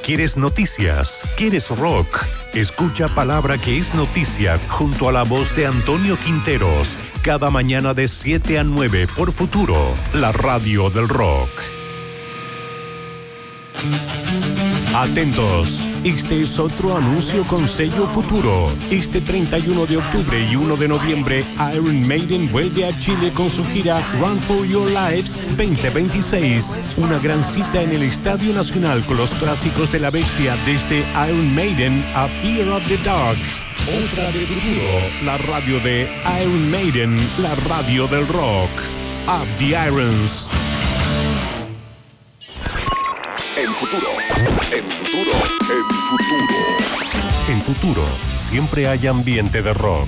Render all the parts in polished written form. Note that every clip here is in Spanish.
¿Quieres noticias? ¿Quieres rock? Escucha Palabra que es Noticia junto a la voz de Antonio Quinteros, cada mañana de 7 a 9 por Futuro, la radio del rock. Atentos, este es otro anuncio con sello Futuro. Este 31 de octubre y 1 de noviembre, Iron Maiden vuelve a Chile con su gira Run for Your Lives 2026. Una gran cita en el Estadio Nacional con los clásicos de la bestia desde Iron Maiden a Fear of the Dark. Otra de Futuro, la radio de Iron Maiden, la radio del rock. Up the Irons. En Futuro, en Futuro, en Futuro. En Futuro, siempre hay ambiente de rock.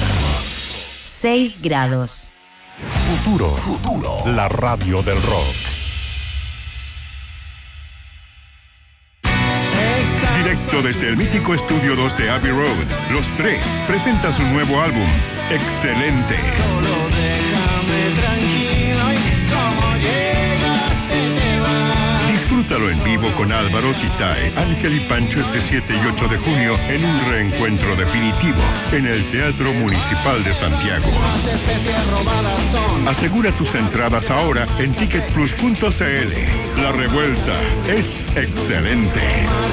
6 grados. Futuro, la radio del rock. Directo desde el mítico Estudio 2 de Abbey Road, Los Tres presenta su nuevo álbum, Excelente. Solo déjame tranquilo y como llegaste te vas. Disfrútalo en vivo con Álvaro, Titae, Ángel y Pancho este 7 y 8 de junio en un reencuentro definitivo en el Teatro Municipal de Santiago. Las especies robadas son. Asegura tus entradas ahora en ticketplus.cl. La revuelta es excelente.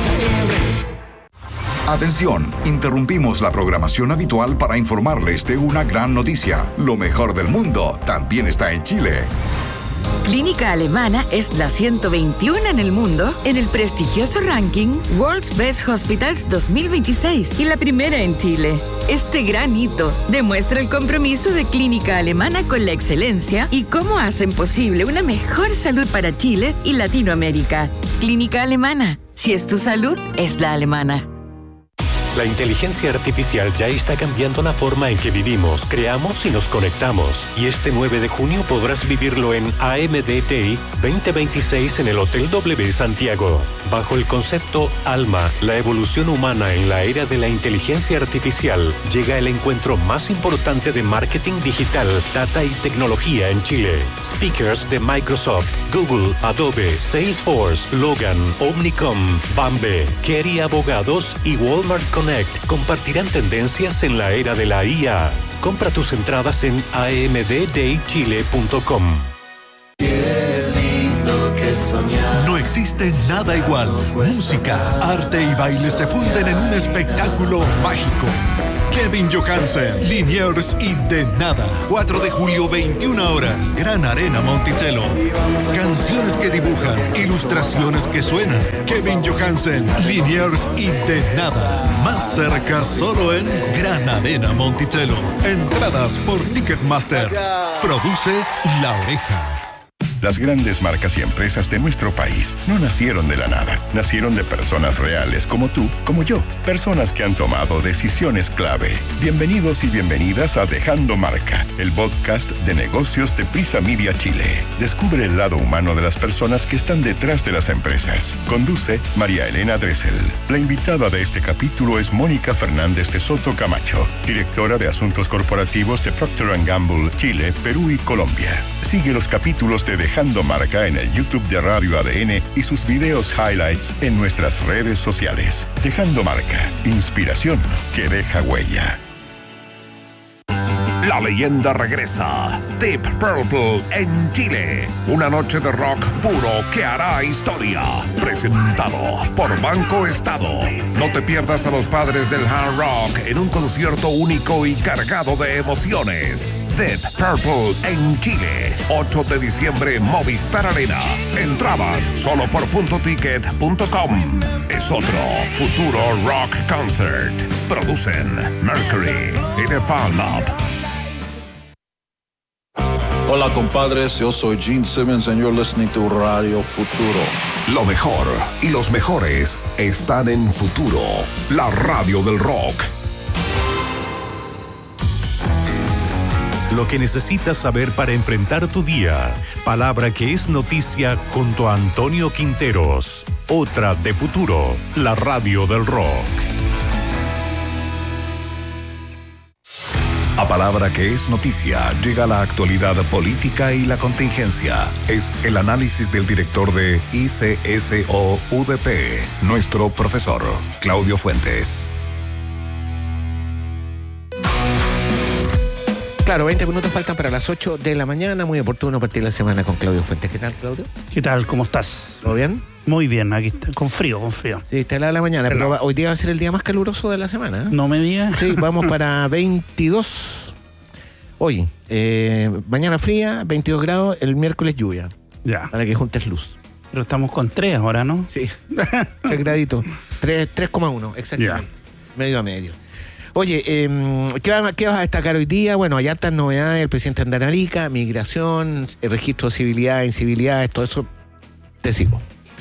Atención, interrumpimos la programación habitual para informarles de una gran noticia. Lo mejor del mundo también está en Chile. Clínica Alemana es la 121 en el mundo en el prestigioso ranking World's Best Hospitals 2026 y la primera en Chile. Este gran hito demuestra el compromiso de Clínica Alemana con la excelencia y cómo hacen posible una mejor salud para Chile y Latinoamérica. Clínica Alemana, si es tu salud, es la alemana. La inteligencia artificial ya está cambiando la forma en que vivimos, creamos y nos conectamos. Y este 9 de junio podrás vivirlo en AMDTI 2026 en el Hotel W Santiago. Bajo el concepto Alma, la evolución humana en la era de la inteligencia artificial, llega el encuentro más importante de marketing digital, data y tecnología en Chile. Speakers de Microsoft, Google, Adobe, Salesforce, Logan, Omnicom, Bambe, Kerry Abogados y Walmart Connect compartirán tendencias en la era de la IA. Compra tus entradas en amddaychile.com. No existe nada igual. Música, arte y baile se funden en un espectáculo mágico. Kevin Johansen, Liniers y De Nada. 4 de julio, 21 horas. Gran Arena Monticello. Canciones que dibujan, ilustraciones que suenan. Kevin Johansen, Liniers y De Nada. Más cerca solo en Gran Arena Monticello. Entradas por Ticketmaster. Produce La Oreja. Las grandes marcas y empresas de nuestro país no nacieron de la nada. Nacieron de personas reales como tú, como yo. Personas que han tomado decisiones clave. Bienvenidos y bienvenidas a Dejando Marca, el podcast de negocios de Prisa Media Chile. Descubre el lado humano de las personas que están detrás de las empresas. Conduce María Elena Dressel. La invitada de este capítulo es Mónica Fernández de Soto Camacho, directora de Asuntos Corporativos de Procter & Gamble, Chile, Perú y Colombia. Sigue los capítulos de Dejando Marca en el YouTube de Radio ADN y sus videos highlights en nuestras redes sociales. Dejando Marca, inspiración que deja huella. La leyenda regresa. Deep Purple en Chile. Una noche de rock puro que hará historia. Presentado por Banco Estado. No te pierdas a los padres del hard rock en un concierto único y cargado de emociones. Deep Purple en Chile. 8 de diciembre, Movistar Arena. Entradas solo por .ticket.com. Es otro Futuro Rock Concert. Producen Mercury y The Fan Lab. Hola compadres, yo soy Gene Simmons and you're listening to Radio Futuro. Lo mejor y los mejores están en Futuro, la radio del rock. Lo que necesitas saber para enfrentar tu día. Palabra que es noticia junto a Antonio Quinteros. Otra de Futuro, la radio del rock. A palabra que es noticia, llega la actualidad política y la contingencia. Es el análisis del director de ICSO UDP, nuestro profesor, Claudio Fuentes. Claro, 20 minutos faltan para las 8 de la mañana. Muy oportuno partir la semana con Claudio Fuentes. ¿Qué tal, Claudio? ¿Qué tal? ¿Cómo estás? ¿Todo bien? Muy bien, aquí está. Con frío. Sí, está helada la mañana, pero hoy día va a ser el día más caluroso de la semana, ¿eh? No me digas. Sí, vamos para 22 hoy. Mañana fría, 22 grados, el miércoles lluvia. Ya. Para que juntes luz. Pero estamos con 3 ahora, ¿no? Sí, 3 graditos. 3,1, exactamente. Ya. Medio a medio. Oye, ¿qué vas a destacar hoy día? Bueno, hay hartas novedades. El presidente anda en Arica, migración, el registro de civilidades, incivilidades, todo eso. Te sigo.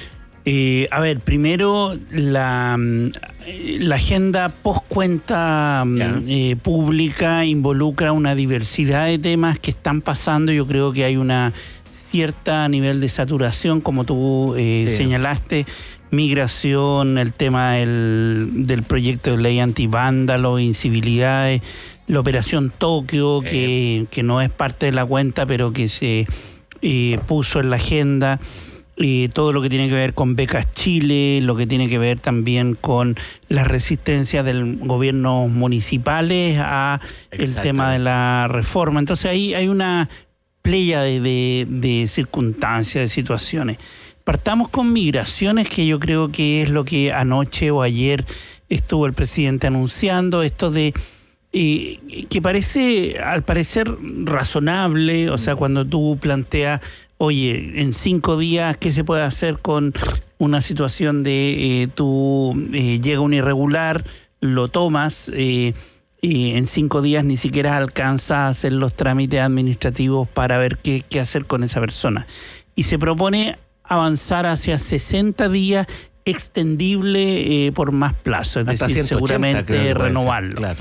A ver, primero la agenda post-cuenta pública involucra una diversidad de temas que están pasando. Yo creo que hay una cierta nivel de saturación, como tú señalaste. Migración, el tema del proyecto de ley antivándalo, incivilidades, la operación Tokio, que no es parte de la cuenta, pero que se puso en la agenda. Todo lo que tiene que ver con becas Chile, lo que tiene que ver también con las resistencias del gobiernos municipales a el tema de la reforma. Entonces ahí hay una playa de circunstancias, de situaciones. Partamos con migraciones, que yo creo que es lo que anoche o ayer estuvo el presidente anunciando, esto de que parece, al parecer, razonable. O sea, cuando tú planteas, oye, en 5 días, ¿qué se puede hacer con una situación de llega un irregular, lo tomas, y en 5 días ni siquiera alcanza a hacer los trámites administrativos para ver qué hacer con esa persona? Y se propone avanzar hacia 60 días extendible por más plazo, es hasta decir, 180, seguramente renovarlo. Claro.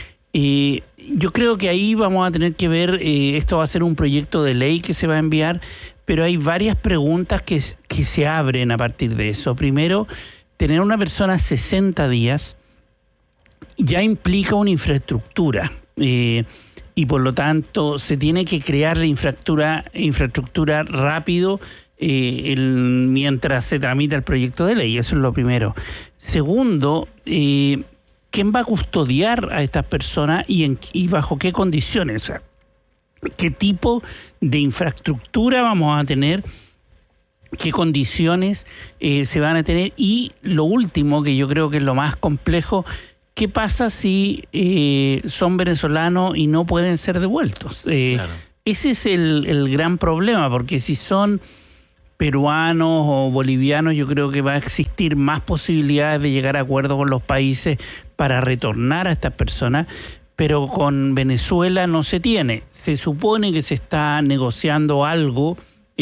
Yo creo que ahí vamos a tener que ver, esto va a ser un proyecto de ley que se va a enviar, pero hay varias preguntas que se abren a partir de eso. Primero, tener una persona 60 días ya implica una infraestructura, y por lo tanto se tiene que crear la infraestructura rápido, mientras se tramita el proyecto de ley. Eso es lo primero. Segundo, ¿quién va a custodiar a estas personas y bajo qué condiciones? O sea, ¿qué tipo de infraestructura vamos a tener? ¿Qué condiciones se van a tener? Y lo último, que yo creo que es lo más complejo, ¿qué pasa si son venezolanos y no pueden ser devueltos? Claro. Ese es el gran problema, porque si son peruanos o bolivianos, yo creo que va a existir más posibilidades de llegar a acuerdos con los países para retornar a estas personas, pero con Venezuela no se tiene. Se supone que se está negociando algo,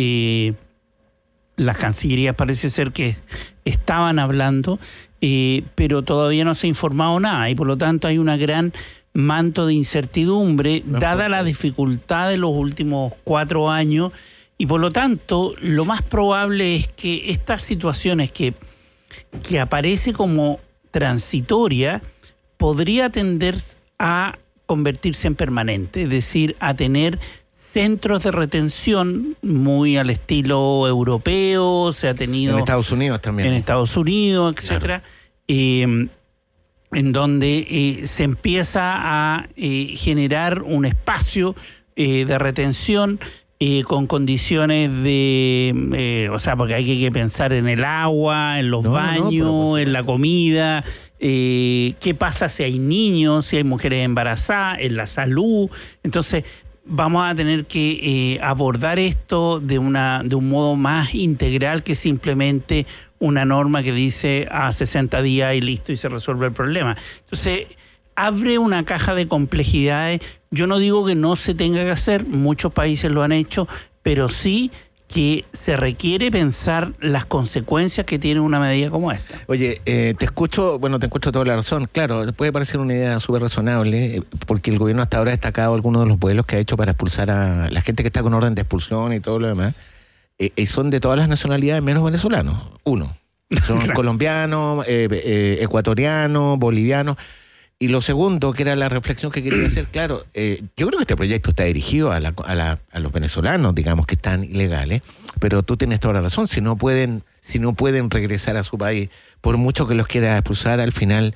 las cancillerías parece ser que estaban hablando, pero todavía no se ha informado nada, y por lo tanto hay una gran manto de incertidumbre, dada la dificultad de los últimos 4 años. Y por lo tanto, lo más probable es que estas situaciones que aparece como transitoria podría tender a convertirse en permanente, es decir, a tener centros de retención muy al estilo europeo. Se ha tenido en Estados Unidos también. En Estados Unidos, etcétera, claro. En donde se empieza a generar un espacio de retención, con condiciones o sea, porque hay que pensar en el agua, en los baños, en la comida, qué pasa si hay niños, si hay mujeres embarazadas, en la salud. Entonces vamos a tener que abordar esto de un modo más integral que simplemente una norma que dice 60 días y listo y se resuelve el problema. Entonces abre una caja de complejidades. Yo no digo que no se tenga que hacer, muchos países lo han hecho, pero sí que se requiere pensar las consecuencias que tiene una medida como esta. Oye, te escucho toda la razón. Claro, puede parecer una idea súper razonable, porque el gobierno hasta ahora ha destacado algunos de los vuelos que ha hecho para expulsar a la gente que está con orden de expulsión y todo lo demás. Y son de todas las nacionalidades menos venezolanos. Son colombianos, ecuatorianos, bolivianos. Y lo segundo, que era la reflexión que quería hacer, claro, yo creo que este proyecto está dirigido a los venezolanos, digamos, que están ilegales, pero tú tienes toda la razón, si no pueden regresar a su país, por mucho que los quiera expulsar, al final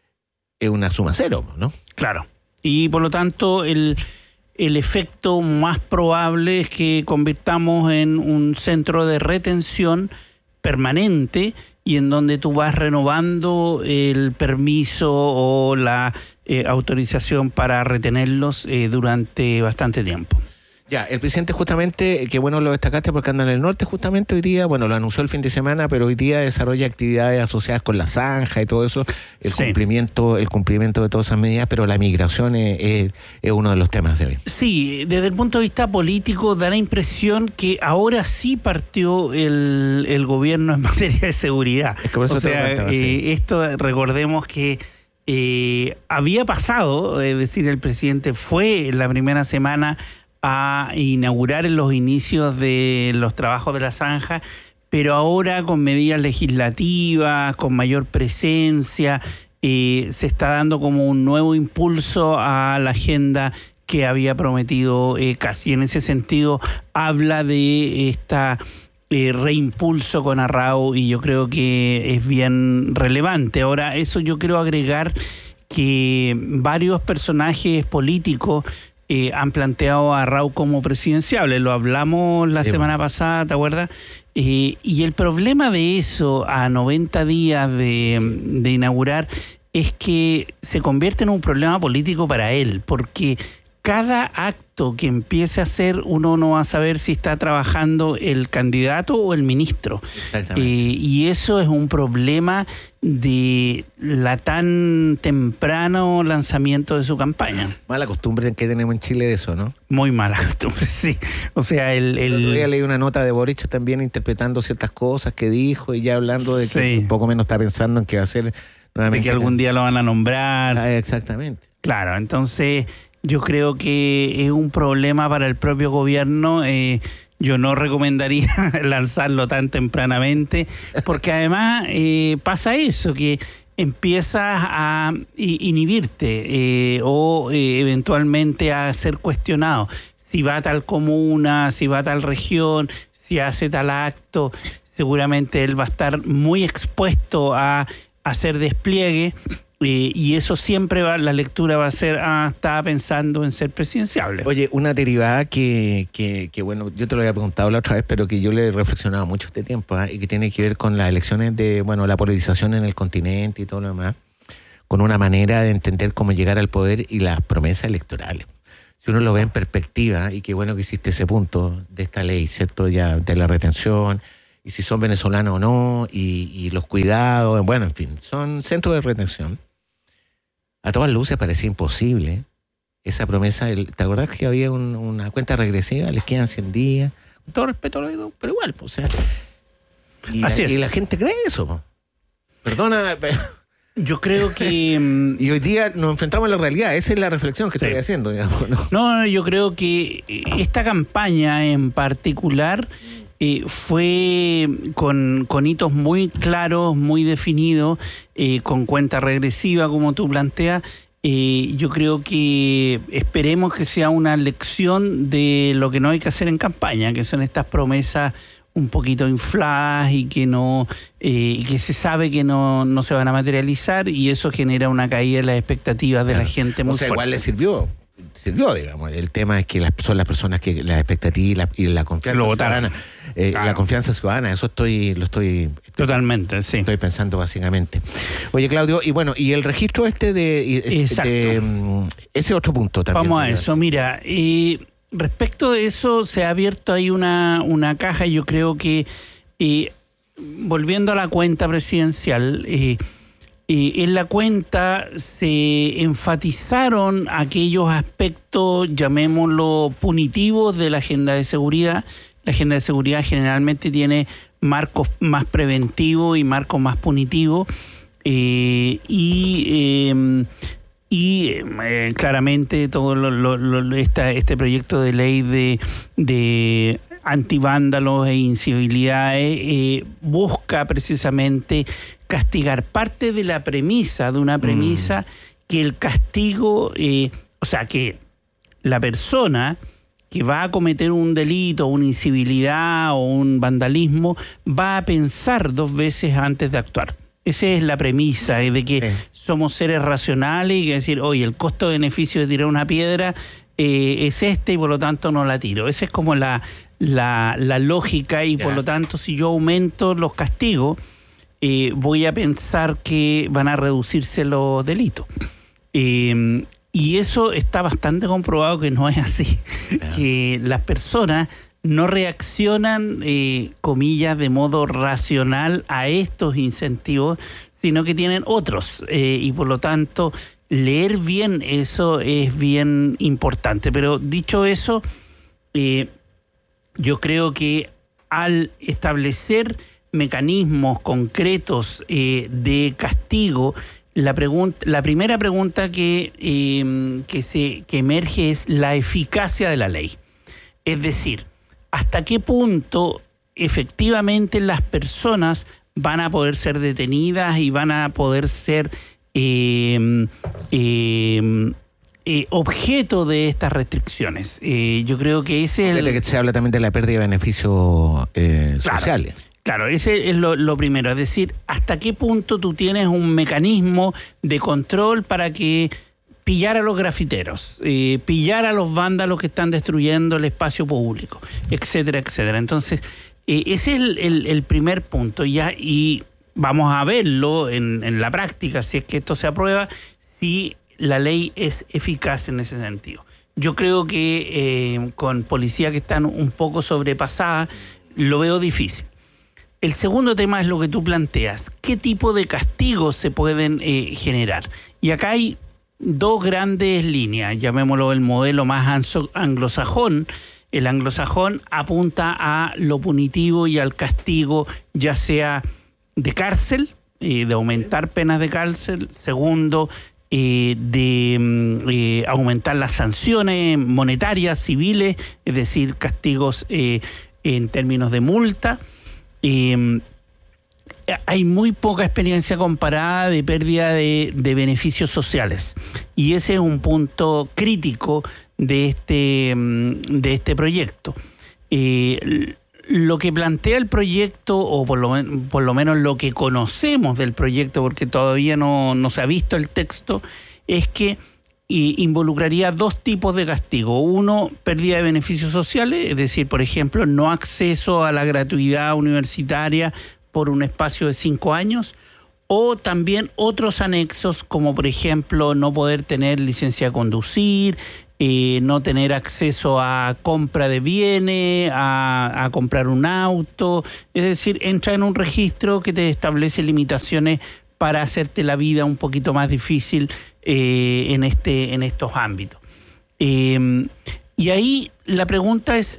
es una suma cero, ¿no? Claro. Y por lo tanto, el efecto más probable es que convirtamos en un centro de retención permanente y en donde tú vas renovando el permiso o la autorización para retenerlos durante bastante tiempo. Ya, el presidente justamente, que bueno lo destacaste porque anda en el norte, justamente hoy día, bueno, lo anunció el fin de semana, pero hoy día desarrolla actividades asociadas con la zanja y todo eso, el cumplimiento de todas esas medidas, pero la migración es uno de los temas de hoy. Sí, desde el punto de vista político da la impresión que ahora sí partió el gobierno en materia de seguridad. Es que por eso esto recordemos que había pasado, es decir, el presidente fue la primera semana a inaugurar en los inicios de los trabajos de la zanja, pero ahora con medidas legislativas, con mayor presencia, se está dando como un nuevo impulso a la agenda que había prometido casi. En ese sentido, habla de esta reimpulso con Arrau y yo creo que es bien relevante. Ahora, eso yo quiero agregar que varios personajes políticos han planteado a Arrau como presidenciable. Lo hablamos la semana pasada, ¿te acuerdas? Y el problema de eso a 90 días de inaugurar es que se convierte en un problema político para él, porque cada acto que empiece a hacer uno no va a saber si está trabajando el candidato o el ministro. Y eso es un problema de la tan temprano lanzamiento de su campaña. Mala costumbre que tenemos en Chile de eso, ¿no? Muy mala costumbre, sí. O sea, el otro día leí una nota de Boric también interpretando ciertas cosas que dijo y ya hablando de que un poco menos está pensando en que va a ser nuevamente. De que algún día lo van a nombrar. Exactamente. Claro, entonces yo creo que es un problema para el propio gobierno. Yo no recomendaría lanzarlo tan tempranamente, porque además pasa eso, que empiezas a inhibirte o eventualmente a ser cuestionado. Si va a tal comuna, si va a tal región, si hace tal acto, seguramente él va a estar muy expuesto a hacer despliegue. Y eso siempre la lectura va a ser, estaba pensando en ser presidenciable. Oye, una derivada que bueno, yo te lo había preguntado la otra vez, pero que yo le he reflexionado mucho este tiempo, y que tiene que ver con las elecciones la polarización en el continente y todo lo demás, con una manera de entender cómo llegar al poder y las promesas electorales. Si uno lo ve en perspectiva, y qué bueno que hiciste ese punto de esta ley, ¿cierto? Ya de la retención, y si son venezolanos o no, y los cuidados, bueno, en fin, son centros de retención. A todas luces parecía imposible esa promesa. ¿Te acordás que había una cuenta regresiva? Les quedan 100 días. Con todo respeto lo digo, pero igual, pues, o sea, y la gente cree eso. Pues. Perdona, pero yo creo que y hoy día nos enfrentamos a la realidad. Esa es la reflexión que estoy haciendo, digamos, ¿no? No, yo creo que esta campaña en particular fue con hitos muy claros, muy definidos, con cuenta regresiva, como tú planteas. Yo creo que esperemos que sea una lección de lo que no hay que hacer en campaña, que son estas promesas un poquito infladas y que que se sabe que no se van a materializar, y eso genera una caída en las expectativas de la gente muy fuerte. Igual le sirvió, digamos. El tema es que son las personas que la expectativa y la confianza ciudadana, la confianza ciudadana, eso lo estoy totalmente, sí. Estoy pensando básicamente. Oye, Claudio, y bueno, y el registro ese otro punto también. Vamos a eso, mira, respecto de eso se ha abierto ahí una caja, y yo creo que volviendo a la cuenta presidencial, en la cuenta se enfatizaron aquellos aspectos, llamémoslo, punitivos de la agenda de seguridad. La agenda de seguridad generalmente tiene marcos más preventivos y marcos más punitivos. Claramente todo este proyecto de ley de antivándalos e incivilidades busca precisamente castigar parte de una premisa que el castigo, o sea, que la persona que va a cometer un delito, una incivilidad o un vandalismo, va a pensar 2 veces antes de actuar. Esa es la premisa, es de que somos seres racionales y que decir, oye, el costo-beneficio de tirar una piedra es este y por lo tanto no la tiro. Esa es como la lógica y por lo tanto si yo aumento los castigos, voy a pensar que van a reducirse los delitos. Y eso está bastante comprobado que no es así, que las personas no reaccionan, comillas, de modo racional a estos incentivos, sino que tienen otros, y por lo tanto leer bien eso es bien importante. Pero dicho eso, yo creo que al establecer mecanismos concretos de castigo, la primera pregunta que emerge es la eficacia de la ley. Es decir, ¿hasta qué punto efectivamente las personas van a poder ser detenidas y van a poder ser objeto de estas restricciones? Yo creo que ese es que se habla también de la pérdida de beneficios sociales. Claro, ese es lo primero, es decir, ¿hasta qué punto tú tienes un mecanismo de control para que pillar a los grafiteros, pillar a los vándalos que están destruyendo el espacio público, etcétera, etcétera? Entonces, ese es el primer punto, y vamos a verlo en la práctica, si es que esto se aprueba, si la ley es eficaz en ese sentido. Yo creo que con policías que están un poco sobrepasadas, lo veo difícil. El segundo tema es lo que tú planteas. ¿Qué tipo de castigos se pueden generar? Y acá hay 2 grandes líneas, llamémoslo el modelo más anglosajón. El anglosajón apunta a lo punitivo y al castigo, ya sea de cárcel, de aumentar penas de cárcel. Segundo, de aumentar las sanciones monetarias, civiles, es decir, castigos en términos de multa. Hay muy poca experiencia comparada de pérdida de beneficios sociales, y ese es un punto crítico de este proyecto. Lo que plantea el proyecto, o por lo menos lo que conocemos del proyecto, porque todavía no se ha visto el texto, es que involucraría 2 tipos de castigo. Uno, pérdida de beneficios sociales, es decir, por ejemplo, no acceso a la gratuidad universitaria por un espacio de 5 años, o también otros anexos, como por ejemplo no poder tener licencia de conducir, no tener acceso a compra de bienes, a comprar un auto. Es decir, entra en un registro que te establece limitaciones para hacerte la vida un poquito más difícil en estos ámbitos. Y ahí la pregunta es